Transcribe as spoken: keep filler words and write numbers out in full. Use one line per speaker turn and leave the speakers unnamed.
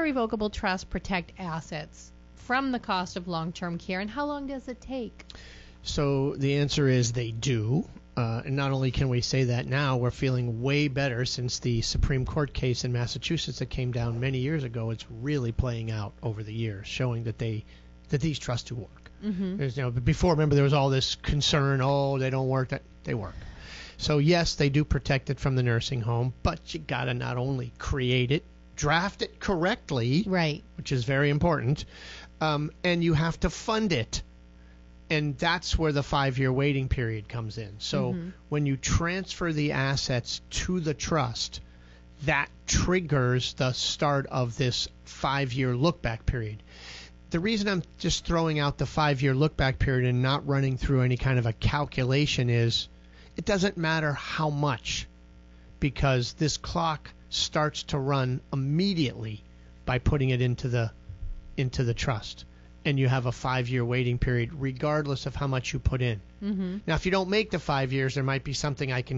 irrevocable trusts protect assets from the cost of long-term care, and how long does it take?
So the answer is they do. Uh, and not only can we say that now, we're feeling way better since the Supreme Court case in Massachusetts that came down many years ago. It's really playing out over the years, showing that they that these trusts do work.
Mm-hmm.
There's, you know, but before, remember, there was all this concern, oh, they don't work. That they work. So yes, they do protect it from the nursing home, but you got to not only create it, draft it correctly,
right,
which is very important, um, and you have to fund it. And that's where the five-year waiting period comes in. So
mm-hmm.
when you transfer the assets to the trust, that triggers the start of this five-year look-back period. The reason I'm just throwing out the five-year look-back period and not running through any kind of a calculation is it doesn't matter how much, because this clock starts to run immediately by putting it into the into the trust. And you have a five-year waiting period regardless of how much you put in.
Mm-hmm.
Now, if you don't make the five years, there might be something I can